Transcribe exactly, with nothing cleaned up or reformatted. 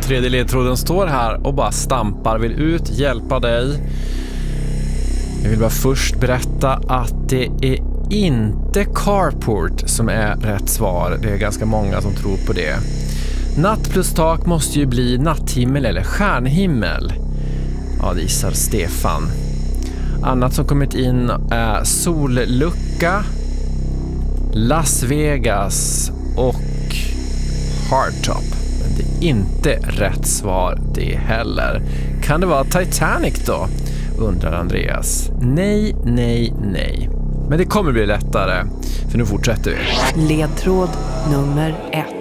Tredje ledtråden står här och bara stampar, vill ut, hjälpa dig. Jag vill bara först berätta att det är inte carport som är rätt svar. Det är ganska många som tror på det. Natt plus tak måste ju bli natthimmel eller stjärnhimmel. Ja, det gissar Stefan. Annat som kommit in är sollucka, Las Vegas och hardtop. Men det är inte rätt svar det heller. Kan det vara Titanic då? Undrar Andreas. Nej, nej, nej. Men det kommer bli lättare, för nu fortsätter vi. Ledtråd nummer ett.